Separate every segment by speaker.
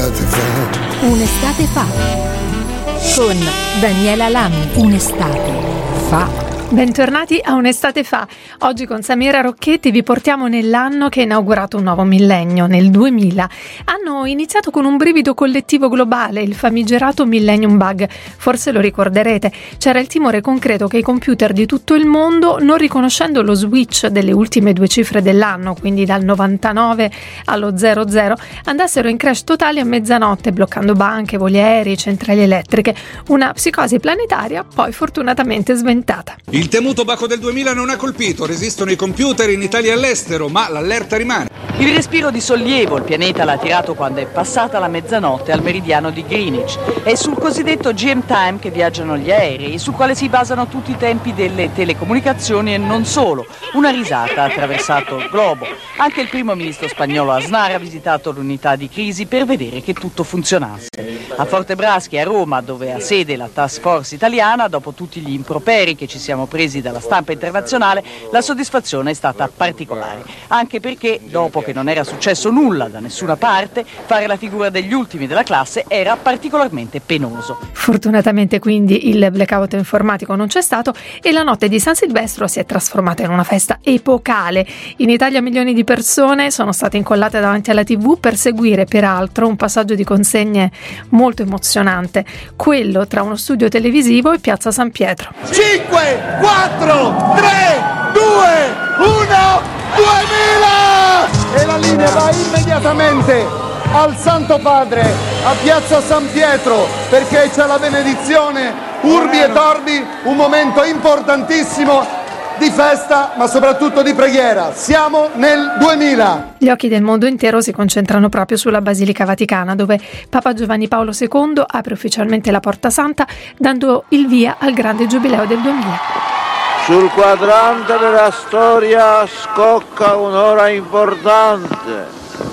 Speaker 1: un'estate fa.
Speaker 2: Un'estate fa con Daniela Lammi. Un'estate fa.
Speaker 3: Bentornati a Un'estate fa. Oggi con Samira Rocchetti vi portiamo nell'anno che ha inaugurato un nuovo millennio, nel 2000. Hanno iniziato con un brivido collettivo globale, il famigerato Millennium Bug. Forse lo ricorderete, c'era il timore concreto che i computer di tutto il mondo, non riconoscendo lo switch delle ultime 2 cifre dell'anno, quindi dal 99 allo 00, andassero in crash totali a mezzanotte, bloccando banche, voli aerei, centrali elettriche. Una psicosi planetaria poi fortunatamente sventata.
Speaker 4: Il temuto baco del 2000 non ha colpito, resistono i computer in Italia e all'estero, ma l'allerta rimane.
Speaker 5: Il respiro di sollievo il pianeta l'ha tirato quando è passata la mezzanotte al meridiano di Greenwich. È sul cosiddetto GM Time che viaggiano gli aerei, sul quale si basano tutti i tempi delle telecomunicazioni e non solo. Una risata ha attraversato il globo. Anche il primo ministro spagnolo Aznar ha visitato l'unità di crisi per vedere che tutto funzionasse. A Fortebraschi e a Roma, dove ha sede la task force italiana, dopo tutti gli improperi che ci siamo presi dalla stampa internazionale, la soddisfazione è stata particolare. Anche perché, dopo che non era successo nulla da nessuna parte, fare la figura degli ultimi della classe era particolarmente penoso.
Speaker 3: Fortunatamente quindi il blackout informatico non c'è stato e la notte di San Silvestro si è trasformata in una festa epocale. In Italia milioni di persone sono state incollate davanti alla TV per seguire peraltro un passaggio di consegne molto emozionante, quello tra uno studio televisivo e Piazza San Pietro.
Speaker 6: 5, 4, 3, 2, 1, 2000! E la linea va immediatamente al Santo Padre, a Piazza San Pietro, perché c'è la benedizione Urbi et Orbi, un momento importantissimo di festa, ma soprattutto di preghiera. Siamo nel 2000.
Speaker 3: Gli occhi del mondo intero si concentrano proprio sulla Basilica Vaticana, dove Papa Giovanni Paolo II apre ufficialmente la Porta Santa, dando il via al grande giubileo del 2000.
Speaker 7: Sul quadrante della storia scocca un'ora importante.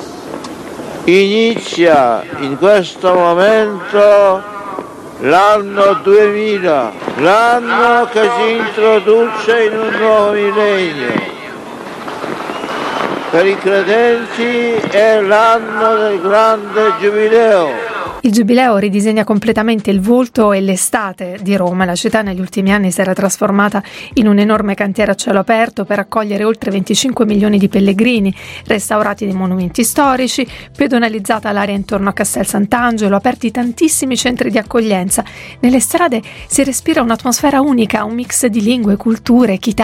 Speaker 7: Inizia in questo momento l'anno 2000, l'anno che si introduce in un nuovo millennio. Per i credenti è l'anno del grande giubileo.
Speaker 3: Il giubileo ridisegna completamente il volto e l'estate di Roma. La città negli ultimi anni si era trasformata in un enorme cantiere a cielo aperto per accogliere oltre 25 milioni di pellegrini, restaurati dei monumenti storici, pedonalizzata l'area intorno a Castel Sant'Angelo, aperti tantissimi centri di accoglienza. Nelle strade si respira un'atmosfera unica, un mix di lingue, culture, chitarre,